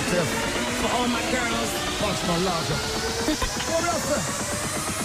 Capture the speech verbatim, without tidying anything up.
massive. For all my girls. Punch no larger. What else?